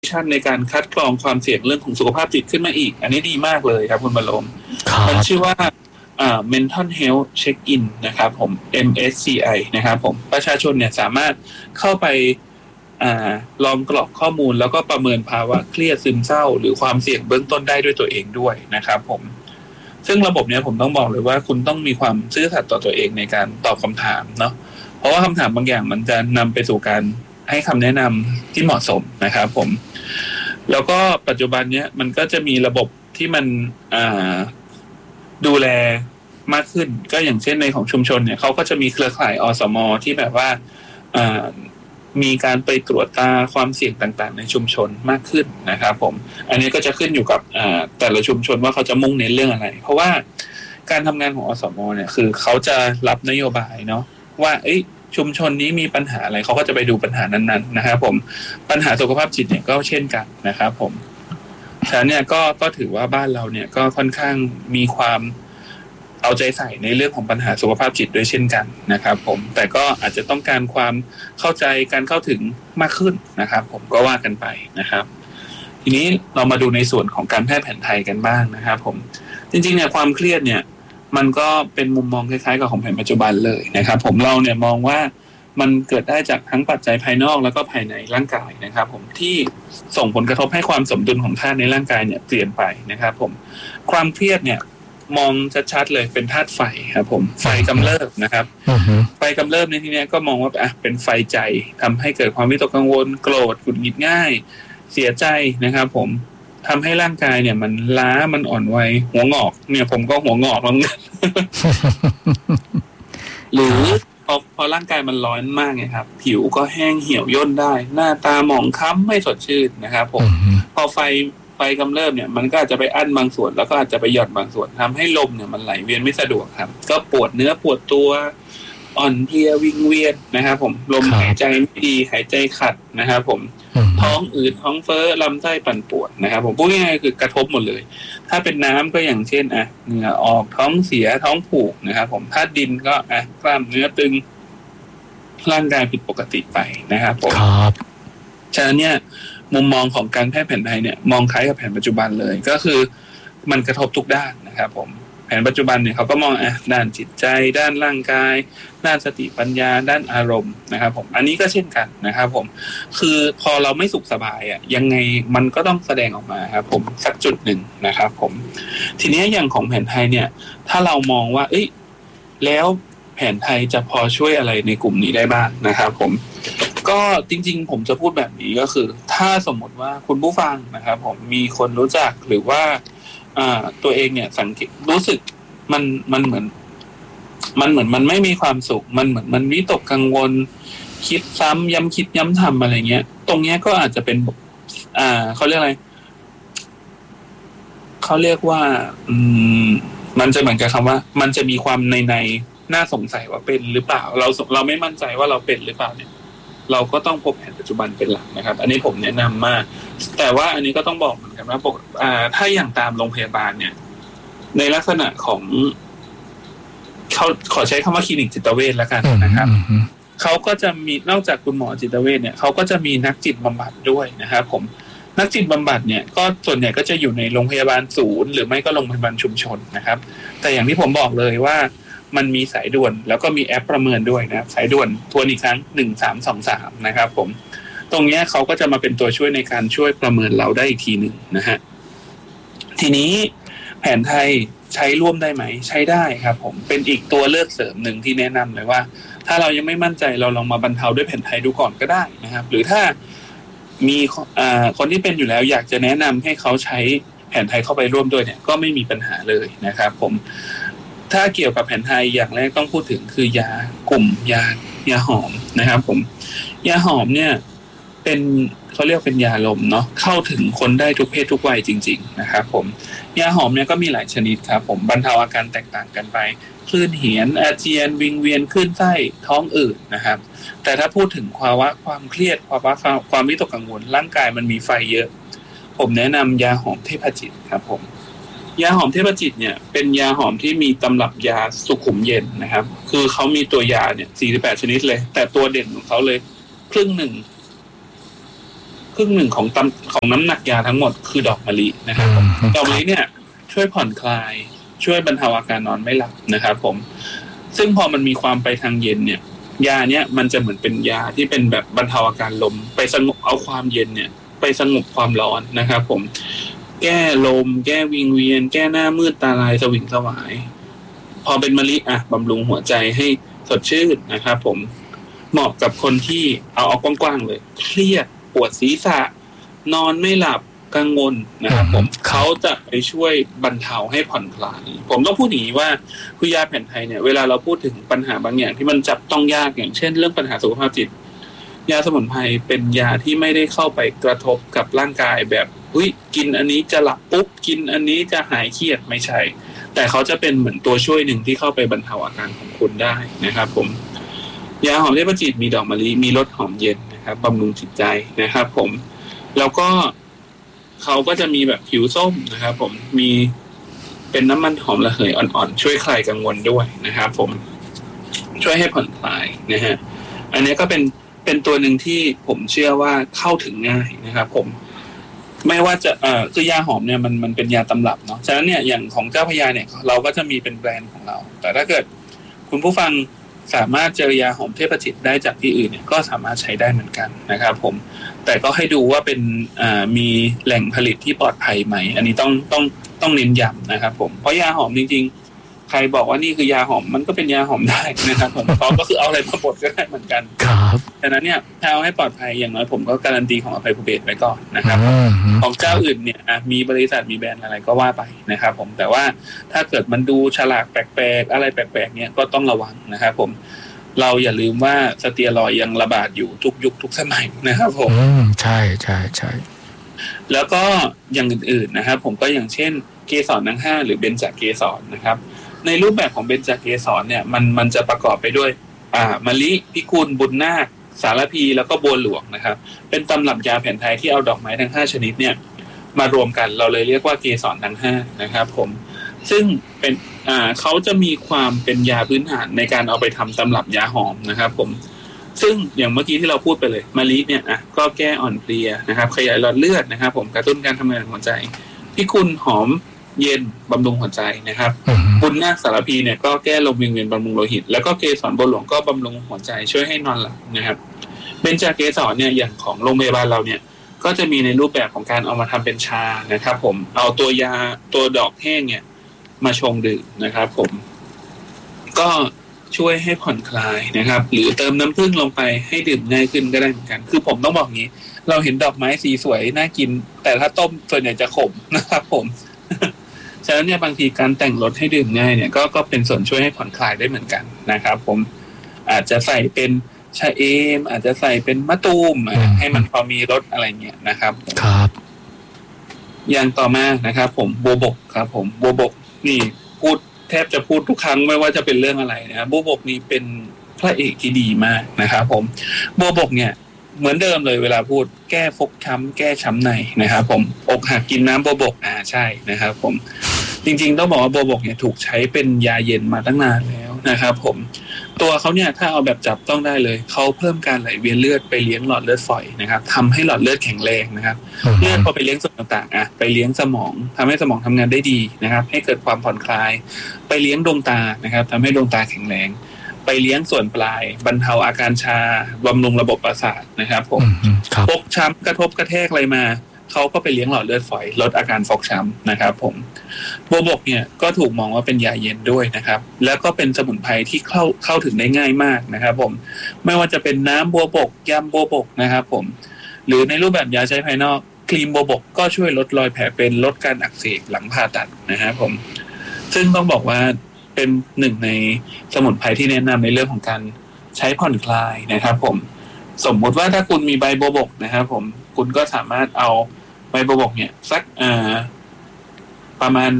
ชันในการคัดกรองความเสี่ยงเรื่องของสุขภาพจิตขึ้นมาอีกอันนี้ดีมากเลยครับคุณบรมมันชื่อว่าmental health check in นะครับผม MSCI นะครับผมประชาชนเนี่ยสามารถเข้าไปลองกรอกข้อมูลแล้วก็ประเมินภาวะเครียดซึมเศร้าหรือความเสี่ยงเบื้องต้นได้ด้วยตัวเองด้วยนะครับผมซึ่งระบบเนี้ยผมต้องบอกเลยว่าคุณต้องมีความซื่อสัตย์ต่อตัวเองในการตอบคำถามเนาะเพราะว่าคำถามบางอย่างมันจะนำไปสู่การให้คำแนะนำที่เหมาะสมนะครับผมแล้วก็ปัจจุบันเนี้ยมันก็จะมีระบบที่มันดูแลมากขึ้นก็อย่างเช่นในของชุมชนเนี่ยเขาก็จะมีเครือข่ายอสม.ที่แบบว่ามีการไปตรวจตาความเสี่ยงต่างๆในชุมชนมากขึ้นนะครับผมอันนี้ก็จะขึ้นอยู่กับแต่ละชุมชนว่าเขาจะมุ่งเน้นเรื่องอะไรเพราะว่าการทำงานของอสม.เนี่ยคือเขาจะรับนโยบายเนาะว่าชุมชนนี้มีปัญหาอะไรเขาก็จะไปดูปัญหานั้นๆนะครับผมปัญหาสุขภาพจิตเนี่ยก็เช่นกันนะครับผมฉะนั้นเนี่ยก็ถือว่าบ้านเราเนี่ยก็ค่อนข้างมีความเอาใจใส่ในเรื่องของปัญหาสุขภาพจิตด้วยเช่นกันนะครับผมแต่ก็อาจจะต้องการความเข้าใจการเข้าถึงมากขึ้นนะครับผมก็ว่ากันไปนะครับทีนี้เรามาดูในส่วนของการแพทย์แผนไทยกันบ้างนะครับผมจริงๆเนี่ยความเครียดเนี่ยมันก็เป็นมุมมองคล้ายๆกับของแผนปัจจุบันเลยนะครับผมเราเนี่ยมองว่ามันเกิดได้จากทั้งปัจจัยภายนอกแล้วก็ภายในร่างกายนะครับผมที่ส่งผลกระทบให้ความสมดุลของธาตุในร่างกายเนี่ยเปลี่ยนไปนะครับผมความเครียดเนี่ยมองชัดๆเลยเป็นธาตุไฟครับผมไฟกำเริบนะครับไฟกำเริบในที่นี้ก็มองว่าเป็นไฟใจทำให้เกิดความวิตกกังวลโกรธหงุดหงิดง่ายเสียใจนะครับผมทำให้ร่างกายเนี่ยมันล้ามันอ่อนวัยหัวงอกเนี่ยผมก็หัวงอกแล้วเนี่ย หรือพอร่างกายมันร้อนมากไงครับผิวก็แห้งเหี่ยวย่นได้หน้าตาหมองคล้ำไม่สดชื่นนะครับผมพอไฟกำเริบเนี่ยมันก็อาจจะไปอั้นบางส่วนแล้วก็อาจจะไปหย่อนบางส่วนทำให้ลมเนี่ยมันไหลเวียนไม่สะดวกครับก็ปวดเนื้อปวดตัวอ่อนเพลียวิงเวียนนะครับผมลมหายใจไม่ดีหายใจขัดนะครับผมท้องอืดท้องเฟ้อลำไส้ปั่นป่วนนะครับผมพูดง่ายๆคือกระทบหมดเลยถ้าเป็นน้ำก็อย่างเช่นเหงื่อออกท้องเสียท้องผูกนะครับผมถ้าดินก็กล้ามเนื้อตึงร่างกายผิดปกติไปนะครับผมฉะนั้นเนี่ยมุมมองของการแพทย์แผนไทยเนี่ยมองคล้ายกับแผนปัจจุบันเลยก็คือมันกระทบทุกด้านนะครับผมแผนปัจจุบันเนี่ยเขาก็มองด้านจิตใจด้านร่างกายด้านสติปัญญาด้านอารมณ์นะครับผมอันนี้ก็เช่นกันนะครับผมคือพอเราไม่สุขสบายยังไงมันก็ต้องแสดงออกมาครับผมสักจุดหนึ่งนะครับผมทีนี้อย่างของแผนไทยเนี่ยถ้าเรามองว่าแล้วแผนไทยจะพอช่วยอะไรในกลุ่มนี้ได้บ้างนะครับผมก็จริงๆผมจะพูดแบบนี้ก็คือถ้าสมมติว่าคุณผู้ฟังนะครับผมมีคนรู้จักหรือว่าตัวเองเนี่ยสังเกตรู้สึกมันเหมือนมันไม่มีความสุขมันเหมือนมันวิตกกังวลคิดซ้ำย้ำคิดย้ำทำอะไรเงี้ยตรงเนี้ยก็อาจจะเป็นเขาเรียกอะไรเขาเรียกว่ามันจะเหมือนกับคำว่ามันจะมีความในน่าสงสัยว่าเป็นหรือเปล่าเราไม่มั่นใจว่าเราเป็นหรือเปล่าเนี่ยเราก็ต้องพบแผนปัจจุบันเป็นหลักนะครับอันนี้ผมแนะนำมากแต่ว่าอันนี้ก็ต้องบอกเหมือนกันว่าถ้าอย่างตามโรงพยาบาลเนี่ยในลักษณะของเขาขอใช้คำว่าคลินิกจิตเวชแล้วกันนะครับเขาก็จะมีนอกจากคุณหมอจิตเวชเนี่ยเขาก็จะมีนักจิตบำบัดด้วยนะครับผมนักจิตบำบัดเนี่ยก็ส่วนใหญ่ก็จะอยู่ในโรงพยาบาลศูนย์หรือไม่ก็โรงพยาบาลชุมชนนะครับแต่อย่างที่ผมบอกเลยว่ามันมีสายด่วนแล้วก็มีแอปประเมินด้วยนะสายด่วนทวนอีกครั้ง1323นะครับผมตรงนี้เขาก็จะมาเป็นตัวช่วยในการช่วยประเมินเราได้อีกทีหนึ่งนะฮะทีนี้แผนไทยใช้ร่วมได้ไหมใช้ได้ครับผมเป็นอีกตัวเลือกเสริมหนึ่งที่แนะนำเลยว่าถ้าเรายังไม่มั่นใจเราลองมาบรรเทาด้วยแผนไทยดูก่อนก็ได้นะครับหรือถ้ามีคนที่เป็นอยู่แล้วอยากจะแนะนำให้เขาใช้แผนไทยเข้าไปร่วมด้วยเนี่ยก็ไม่มีปัญหาเลยนะครับผมถ้าเกี่ยวกับแผนไทยอย่างแรกต้องพูดถึงคือยากลุ่มยาหอมนะครับผมยาหอมเนี่ยเป็นเขาเรียกเป็นยาลมเนาะเข้าถึงคนได้ทุกเพศทุกวัยจริงๆนะครับผมยาหอมเนี่ยก็มีหลายชนิดครับผมบรรเทาอาการแตกต่างกันไปคลื่นเหียนอาเจียนวิงเวียนคลื่นไส้ท้องอืดนะครับแต่ถ้าพูดถึงภาวะความเครียดภาวะความวิตกกังวลร่างกายมันมีไฟเยอะผมแนะนำยาหอมเทพจิตครับผมยาหอมเทพจิตเนี่ยเป็นยาหอมที่มีตำรับยาสุขุมเย็นนะครับคือเขามีตัวยาเนี่ย48ชนิดเลยแต่ตัวเด่นของเขาเลยครึ่งหนึ่งครึ่งหนึ่งของน้ำหนักยาทั้งหมดคือดอกมะลินะครับดอกมะลิเนี่ยช่วยผ่อนคลายช่วยบรรเทาอาการนอนไม่หลับนะครับผมซึ่งพอมันมีความไปทางเย็นเนี่ยยาเนี่ยมันจะเหมือนเป็นยาที่เป็นแบบบรรเทาอาการลมไปสงบเอาความเย็นเนี่ยไปสงบความร้อนนะครับผมแก้ลมแก้วิงเวียนแก้หน้ามืดตาลายสวิงสวายพอเป็นมะลิบำรุงหัวใจให้สดชื่นนะครับผมเหมาะกับคนที่เอากว้างๆเลยเครียดปวดศีรษะนอนไม่หลับกังวลนะครับผมเขาจะไปช่วยบรรเทาให้ผ่อนคลายผมต้องพูดอย่างนี้ว่าคือยาแผนไทยเนี่ยเวลาเราพูดถึงปัญหาบางอย่างที่มันจับต้องยากอย่างเช่นเรื่องปัญหาสุขภาพจิตยาสมุนไพรเป็นยาที่ไม่ได้เข้าไปกระทบกับร่างกายแบบกินอันนี้จะหลับปุ๊บกินอันนี้จะหายเครียดไม่ใช่แต่เขาจะเป็นเหมือนตัวช่วยหนึ่งที่เข้าไปบรรเทาอาการของคุณได้นะครับผมยาหอมเทพจิตมีดอกมะลิมีรสหอมเย็นนะครับบำรุงจิตใจนะครับผมแล้วก็เขาก็จะมีแบบผิวส้มนะครับผมมีเป็นน้ำมันหอมระเหยอ่อนๆช่วยคลายกังวลด้วยนะครับผมช่วยให้ผ่อนคลายนะฮะอันนี้ก็เป็นตัวหนึ่งที่ผมเชื่อว่าเข้าถึงง่ายนะครับผมไม่ว่าจะคือยาหอมเนี่ยมันเป็นยาตำรับเนาะฉะนั้นเนี่ยอย่างของเจ้าพระยาเนี่ยเราก็จะมีเป็นแบรนด์ของเราแต่ถ้าเกิดคุณผู้ฟังสามารถเจอยาหอมเทพจิตได้จากที่อื่นเนี่ยก็สามารถใช้ได้เหมือนกันนะครับผมแต่ก็ให้ดูว่าเป็นมีแหล่งผลิตที่ปลอดภัยไหมอันนี้ต้องเน้นย้ำนะครับผมเพราะยาหอมจริงๆใครบอกว่านี่คือยาหอมมันก็เป็นยาหอมได้นะครับผมเพราะก็คือเอาอะไรมาบดก็ได้เหมือนกันครับฉะนั้นเนี่ยถ้าเอาให้ปลอดภัยอย่างน้อยผมก็การันตีของอภัยภูเบศไว้ก่อนนะครับของเจ้าอื่นเนี่ยมีบริษัทมีแบรนด์อะไรก็ว่าไปนะครับผมแต่ว่าถ้าเกิดมันดูฉลากแปลกๆอะไรแปลกๆเนี่ยก็ต้องระวังนะครับผมเราอย่าลืมว่าสเตียรอยด์ยังระบาดอยู่ทุกยุคทุกสมัยนะครับผมใช่ใช่ใช่แล้วก็อย่างอื่นๆนะครับผมก็อย่างเช่นเกสรทั้ง5หรือเบญจเกสรนะครับในรูปแบบของเบญจเกสรเนี่ยมันจะประกอบไปด้วยมะลิพิกุลบุญนาคสารพีแล้วก็บัวหลวงนะครับเป็นตำรับยาแผนไทยที่เอาดอกไม้ทั้ง5ชนิดเนี่ยมารวมกันเราเลยเรียกว่าเกสรทั้ง5นะครับผมซึ่งเป็นเขาจะมีความเป็นยาพื้นฐานในการเอาไปทำตำรับยาหอมนะครับผมซึ่งอย่างเมื่อกี้ที่เราพูดไปเลยมะลิเนี่ยก็แก้อ่อนเพลียนะครับขยายหลอดเลือดนะครับผมกระตุ้นการทำงานของหัวใจพิกุลหอมเย็นบำรุงหัวใจนะครับบุญนาคสารพีเนี่ยก็แก้ลมวิงเวียนบำรุงโลหิตแล้วก็เกสรบัวหลวงก็บำรุงหัวใจช่วยให้นอนหลับนะครับเบญจเกสรเนี่ยอย่างของโรงพยาบาลเราเนี่ยก็จะมีในรูปแบบของการเอามาทำเป็นชานะครับผมเอาตัวยาตัวดอกแห้งเนี่ยมาชงดื่มนะครับผมก็ช่วยให้ผ่อนคลายนะครับหรือเติมน้ำผึ้งลงไปให้ดื่มง่ายขึ้นก็ได้เหมือนกันคือผมต้องบอกงี้เราเห็นดอกไม้สีสวยน่ากินแต่ถ้าต้มส่วนใหญ่จะขมนะครับผมฉะนั้นเนี่ยบางทีการแต่งรสให้ดื่มง่ายเนี่ยก็เป็นส่วนช่วยให้ผ่อนคลายได้เหมือนกันนะครับผมอาจจะใส่เป็นชาเอมอาจจะใส่เป็นมะตูมให้มันพอมีรสอะไรเงี้ยนะครับครับอย่างต่อมานะครับผมบัวบกครับผมบัวบกนี่พูดแทบจะพูดทุกครั้งไม่ว่าจะเป็นเรื่องอะไรนะครับบัวบกนี่เป็นพระเอกที่ดีมากนะครับผมบัวบกเนี่ยเหมือนเดิมเลยเวลาพูดแก้ฟกช้ำแก้ช้ำในนะครับผมอกหักกินน้ำบัวบกใช่นะครับผมจริงๆต้องบอกว่าบัวบกเนี่ยถูกใช้เป็นยาเย็นมาตั้งนานแล้วนะครับผมตัวเขาเนี่ยถ้าเอาแบบจับต้องได้เลยเขาเพิ่มการไหลเวียนเลือดไปเลี้ยงหลอดเลือดฝอยนะครับทำให้หลอดเลือดแข็งแรงนะครับเลือดพอไปเลี้ยงส่วนต่างๆไปเลี้ยงสมองทำให้สมองทำงานได้ดีนะครับให้เกิดความผ่อนคลายไปเลี้ยงดวงตานะครับทำให้ดวงตาแข็งแรงไปเลี้ยงส่วนปลายบรรเทาอาการชาบำรุงระบบประสาทนะครับผมฟกช้ำกระทบกระแทกอะไรมาเขาก็ไปเลี้ยงหลอดเลือดฝอยลดอาการฟกช้ำนะครับผมบัวบกเนี่ยก็ถูกมองว่าเป็นยาเย็นด้วยนะครับแล้วก็เป็นสมุนไพรที่เข้าถึงได้ง่ายมากนะครับผมไม่ว่าจะเป็นน้ำบัวบกยำบัวบกนะครับผมหรือในรูปแบบยาใช้ภายนอกครีมบัวบกก็ช่วยลดรอยแผลเป็นลดการอักเสบหลังผ่าตัดนะครับผมซึ่งต้องบอกว่าเป็นหนึ่งในสมุนไพรที่แนะนำในเรื่องของการใช้ผ่อนคลายนะครับผมสมมุติว่าถ้าคุณมีใบบัวบกนะครับผมคุณก็สามารถเอาใบบัวบกเนี่ยสักประมาณ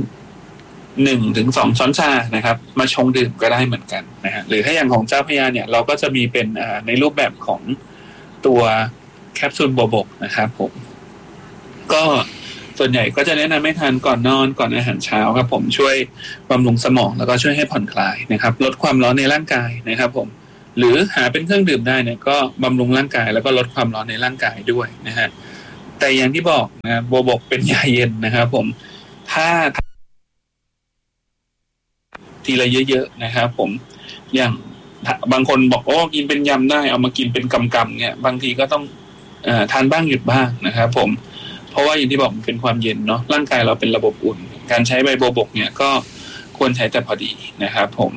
1-2 ช้อนชานะครับมาชงดื่มก็ได้เหมือนกันนะฮะหรือถ้าอย่างของเจ้าพระยาเนี่ยเราก็จะมีเป็นในรูปแบบของตัวแคปซูลบัวบกนะครับผมก็ส่วนใหญ่ก็จะแนะนำให้ทานก่อนนอนก่อนอาหารเช้าครับผมช่วยบำรุงสมองแล้วก็ช่วยให้ผ่อนคลายนะครับลดความร้อนในร่างกายนะครับผมหรือหาเป็นเครื่องดื่มได้เนี่ยก็บำรุงร่างกายแล้วก็ลดความร้อนในร่างกายด้วยนะฮะแต่อย่างที่บอกนะโบวบกเป็นยาเย็นนะครับผมถ้าทีละเยอะๆนะครับผมอย่างบางคนบอกโอ้กินเป็นยำได้เอามากินเป็นกำๆเนี่ยบางทีก็ต้องทานบ้างหยุดบ้างนะครับผมเพราะว่าอย่างที่บอกมันเป็นความเย็นเนาะร่างกายเราเป็นระบบอุ่นการใช้ใบโบวบกเนี่ยก็ควรใช้แต่พอดีนะครับผม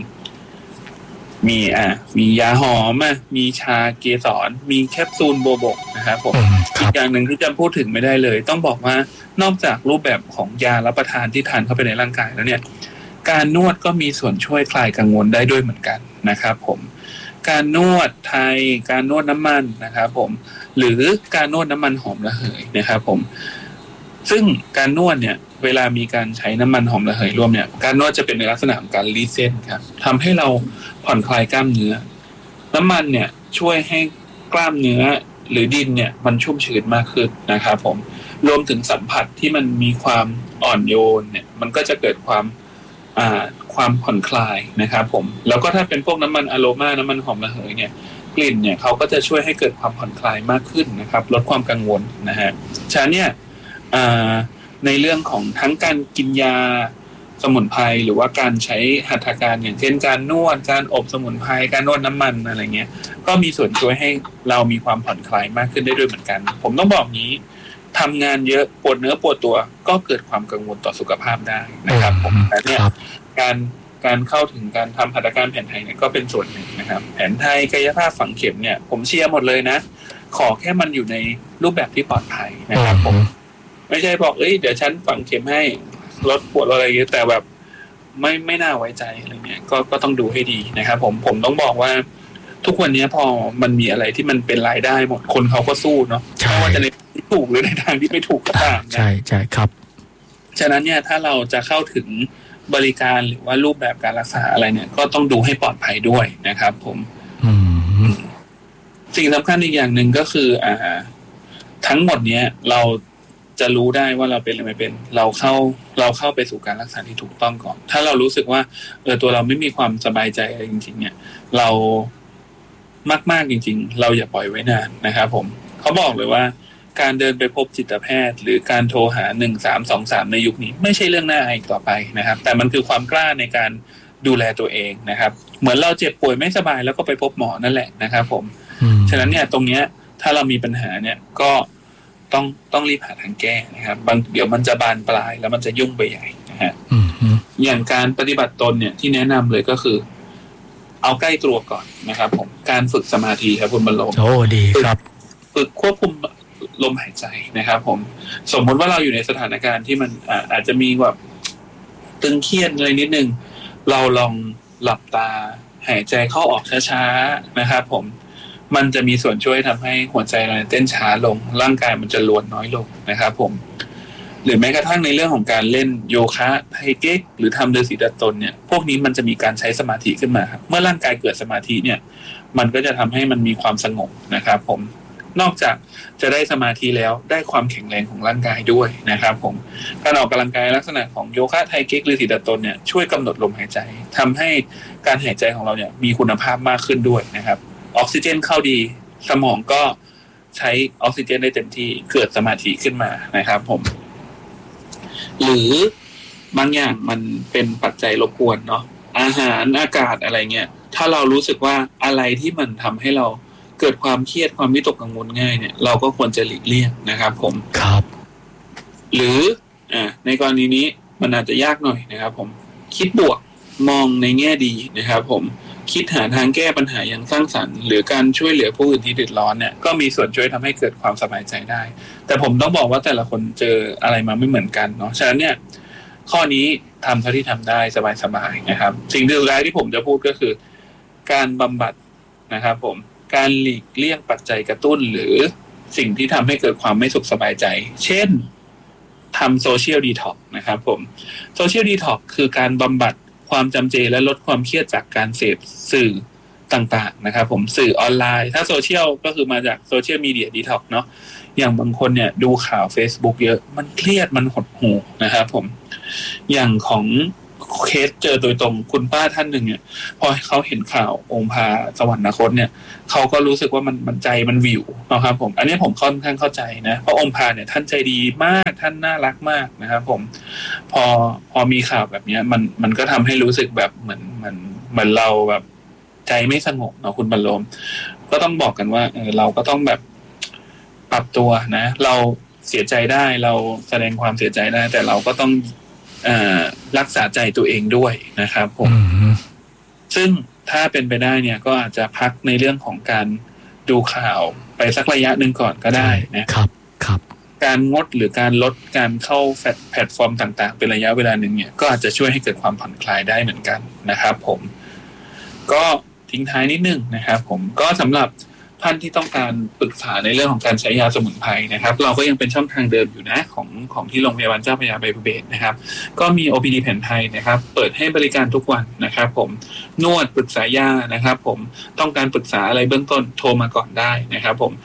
มียาหอมมีชาเกสรมีแคปซูลโบวบกนะครับผมอีกอย่างหนึ่งที่จะพูดถึงไม่ได้เลยต้องบอกว่านอกจากรูปแบบของยารับประทานที่ทานเข้าไปในร่างกายแล้วเนี่ยการนวดก็มีส่วนช่วยคลายกังวลได้ด้วยเหมือนกันนะครับผมการนวดไทยการนวดน้ำมันนะครับผมหรือการนวดน้ำมันหอมระเหยนะครับผมซึ่งการนวดเนี่ยเวลามีการใช้น้ำมันหอมระเหยร่วมเนี่ยการนวดจะเป็นในลักษณะของการรีเซ็ตครับทำให้เราผ่อนคลายกล้ามเนื้อน้ำมันเนี่ยช่วยให้กล้ามเนื้อหรือดินเนี่ยมันชุ่มชื้นมากขึ้นนะครับผมรวมถึงสัมผัสที่มันมีความอ่อนโยนเนี่ยมันก็จะเกิดความผ่อนคลายนะครับผมแล้วก็ถ้าเป็นพวกน้ำมันอะโรมาน้ำมันหอมระเหยเนี่ยกลิ่นเนี่ยเขาก็จะช่วยให้เกิดความผ่อนคลายมากขึ้นนะครับลดความกังวลนะฮะฉะนั้นเนี่ยในเรื่องของทั้งการกินยาสมุนไพรหรือว่าการใช้หัตถการอย่างเช่นการนวดการอบสมุนไพรการนวดน้ำมันอะไรเงี้ยก็มีส่วนช่วยให้เรามีความผ่อนคลายมากขึ้นได้ด้วยเหมือนกันผมต้องบอกนี้ทำงานเยอะปวดเนื้อปวดตัวก็เกิดความกังวลต่อสุขภาพได้นะครับผมแต่เนี่ยการเข้าถึงการทำหัตถการแผนไทยเนี่ยก็เป็นส่วนหนึ่งนะครับแผนไทยกายภาพฝังเข็มเนี่ยผมเชียร์หมดเลยนะขอแค่มันอยู่ในรูปแบบที่ปลอดภัยนะครับผมไม่ใช่บอกเดี๋ยวฉันฝังเข็มให้ลดปวดอะไรเงี้ยแต่แบบไม่น่าไว้ใจอะไรเงี้ยก็ต้องดูให้ดีนะครับผมต้องบอกว่าทุกวันนี้พอมันมีอะไรที่มันเป็นรายได้หมดคนเขาก็สู้เนาะไม่ว่าจะในที่ถูกหรือในทางที่ไม่ถูกก็ตามนะใช่ครับฉะนั้นเนี่ยถ้าเราจะเข้าถึงบริการหรือว่ารูปแบบการรักษาอะไรเนี่ยก็ต้องดูให้ปลอดภัยด้วยนะครับผมสิ่งสำคัญอีกอย่างหนึ่งก็คือทั้งหมดเนี้ยเราจะรู้ได้ว่าเราเป็นหรือไม่เป็นเราเข้าไปสู่การรักษาที่ถูกต้องก่อนถ้าเรารู้สึกว่าตัวเราไม่มีความสบายใจอะไรจริงๆเนี่ยเรามากๆจริงๆเราอย่าปล่อยไว้นานนะครับผมเขาบอกเลยว่าการเดินไปพบจิตแพทย์หรือการโทรหา1323ในยุคนี้ไม่ใช่เรื่องน่าอายต่อไปนะครับแต่มันคือความกล้าในการดูแลตัวเองนะครับเหมือนเราเจ็บป่วยไม่สบายแล้วก็ไปพบหมอนั่นแหละนะครับผมฉะนั้นเนี่ยตรงเนี้ยถ้าเรามีปัญหาเนี่ยก็ต้องรีบหาทางแก้นะครับเดี๋ยวมันจะบานปลายแล้วมันจะยุ่งไปใหญ่นะฮะอย่างการปฏิบัติตนเนี่ยที่แนะนำเลยก็คือเอาใกล้ตัวก่อนนะครับผมการฝึกสมาธิครับคุณบรรลมดีครับฝึกควบคุมลมหายใจนะครับผมสมมติว่าเราอยู่ในสถานการณ์ที่มันอาจจะมีแบบตึงเครียดอะไรนิดนึงเราลองหลับตาหายใจเข้าออกช้าๆนะครับผมมันจะมีส่วนช่วยทำให้หัวใจเราเต้นช้าลงร่างกายมันจะรวนน้อยลงนะครับผมหรือแม้กระทั่งในเรื่องของการเล่นโยคะไทเก๊กหรือทำฤาษีดัดตนเนี่ยพวกนี้มันจะมีการใช้สมาธิขึ้นมาครับเมื่อร่างกายเกิดสมาธิเนี่ยมันก็จะทำให้มันมีความสงบนะครับผมนอกจากจะได้สมาธิแล้วได้ความแข็งแรงของร่างกายด้วยนะครับผมการออกกำลังกายลักษณะของโยคะไทเก๊กหรือฤาษีดัดตนเนี่ยช่วยกำหนดลมหายใจทำให้การหายใจของเราเนี่ยมีคุณภาพมากขึ้นด้วยนะครับออกซิเจนเข้าดีสมองก็ใช้ออกซิเจนได้เต็มที่เกิดสมาธิขึ้นมานะครับผมหรือบางอย่างมันเป็นปัจจัยรบกวนเนาะอาหารอากาศอะไรเงี้ยถ้าเรารู้สึกว่าอะไรที่มันทำให้เราเกิดความเครียดความวิตกกังวลง่ายเนี่ยเราก็ควรจะหลีกเลี่ยงนะครับผมครับหรือในกรณีนี้มันอาจจะยากหน่อยนะครับผมคิดบวกมองในแง่ดีนะครับผมคิดหาทางแก้ปัญหาอย่างสร้างสรรค์หรือการช่วยเหลือผู้อื่นที่เดือดร้อนเนี่ยก็มีส่วนช่วยทำให้เกิดความสบายใจได้แต่ผมต้องบอกว่าแต่ละคนเจออะไรมาไม่เหมือนกันเนาะฉะนั้นเนี่ยข้อนี้ทำเท่าที่ทำได้สบายๆนะครับสิ่งที่สุดท้ายที่ผมจะพูดก็คือการบำบัดนะครับผมการหลีกเลี่ยงปัจจัยกระตุ้นหรือสิ่งที่ทำให้เกิดความไม่สุขสบายใจเช่นทำโซเชียลดีท็อกซ์นะครับผมโซเชียลดีท็อกซ์คือการบำบัดความจำเจและลดความเครียดจากการเสพสื่อต่างๆนะครับผมสื่อออนไลน์ถ้าโซเชียลก็คือมาจากโซเชียลมีเดียดีท็อกซ์เนาะอย่างบางคนเนี่ยดูข่าว Facebook เยอะมันเครียดมันหดหู่นะครับผมอย่างของเคสเจอโดยตรงคุณป้าท่านหนึ่งเนี่ยพอเขาเห็นข่าวองค์พาสวรรคตเนี่ยเขาก็รู้สึกว่ามันใจมันวิวนะครับผมอันนี้ผมค่อนข้างเข้าใจนะเพราะองค์พาเนี่ยท่านใจดีมากท่านน่ารักมากนะครับผมพอมีข่าวแบบนี้มันก็ทำให้รู้สึกแบบเหมือนเราแบบใจไม่สงบเนาะคุณบรรลมก็ต้องบอกกันว่าเราก็ต้องแบบปรับตัวนะเราเสียใจได้เราแสดงความเสียใจได้แต่เราก็ต้องรักษาใจตัวเองด้วยนะครับผมซึ่งถ้าเป็นไปได้เนี่ยก็อาจจะพักในเรื่องของการดูข่าวไปสักระยะหนึ่งก่อนก็ได้นะครับการงดหรือการลดการเข้าแพลตฟอร์มต่างๆเป็นระยะเวลาหนึ่งเนี่ยก็อาจจะช่วยให้เกิดความผ่อนคลายได้เหมือนกันนะครับผมก็ทิ้งท้ายนิดนึงนะครับผมก็สำหรับท่านที่ต้องการปรึกษาในเรื่องของการใช้ยาสมุนไพรนะครับเราก็ยังเป็นช่องทางเดิมอยู่นะของที่โรงพยาบาลเจ้าพระยาไบภูเบศรนะครับก็มี OPD แผนไทยนะครับเปิดให้บริการทุกวันนะครับผมนวดปรึกษายานะครับผมต้องการปรึกษาอะไรเบื้องต้นโทรมาก่อนได้นะครับผม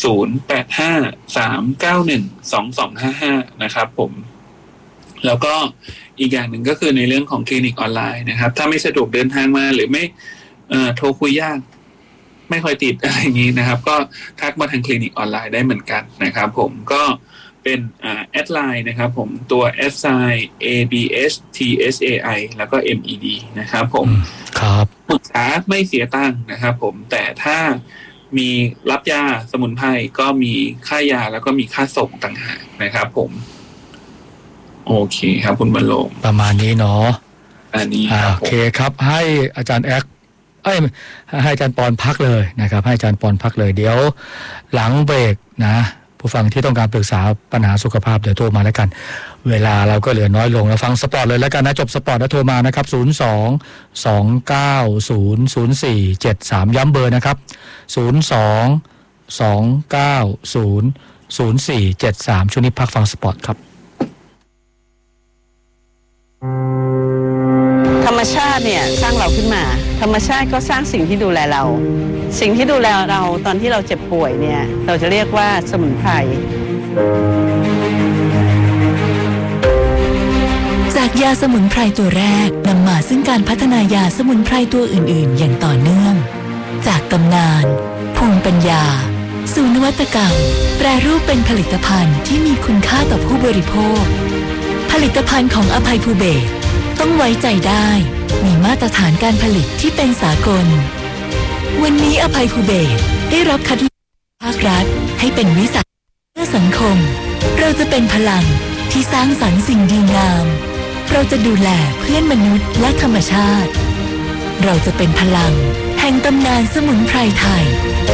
0853912255นะครับผมแล้วก็อีกอย่างหนึ่งก็คือในเรื่องของคลินิกออนไลน์นะครับถ้าไม่สะดวกเดินทางมาหรือไม่โทรคุยยากไม่ค่อยติดอะไรอย่างนี้นะครับก็ทักมาทางคลินิกออนไลน์ได้เหมือนกันนะครับผมก็เป็นแอดไลน์นะครับผมตัวแอดไซน์ ABSTSAI แล้วก็ MED นะครับผมครับปรึกษาไม่เสียตังค์นะครับผมแต่ถ้ามีรับยาสมุนไพรก็มีค่ายาแล้วก็มีค่าส่งต่างหากนะครับผมโอเคครับคุณบรรลงประมาณนี้เนาะอันนี้โอเคครับให้อาจารย์แอ๊กให้อาจารย์ปอนพักเลยนะครับให้อาจารย์ปอนพักเลยเดี๋ยวหลังเบรกนะผู้ฟังที่ต้องการปรึกษาปัญหาสุขภาพเดี๋ยวโทรมาแล้วกันเวลาเราก็เหลือน้อยลงแล้วฟังสปอร์ตเลยแล้วกันนะจบสปอร์ตแล้วโทรมานะครับ02-290-0473ย้ำเบอร์นะครับ02-290-0473ช่วงนี้พักฟังสปอร์ตครับธรรมชาติเนี่ยสร้างเราขึ้นมาธรรมชาติก็สร้างสิ่งที่ดูแลเราสิ่งที่ดูแลเราตอนที่เราเจ็บป่วยเนี่ยเราจะเรียกว่าสมุนไพรจากยาสมุนไพรตัวแรกนำมาซึ่งการพัฒนายาสมุนไพรตัวอื่นๆอย่างต่อเนื่องจากตำนานภูมิปัญญาสู่นวัตกรรมแปรรูปเป็นผลิตภัณฑ์ที่มีคุณค่าต่อผู้บริโภคผลิตภัณฑ์ของอภัยภูเบศรต้องไว้ใจได้มีมาตรฐานการผลิตที่เป็นสากลวันนี้อภัยภูเบศรได้รับคัดเลือกภาครัฐให้เป็นวิสาหกิจเพื่อสังคมเราจะเป็นพลังที่สร้างสรรค์สิ่งดีงามเราจะดูแลเพื่อนมนุษย์และธรรมชาติเราจะเป็นพลังแห่งตำนานสมุนไพรไทย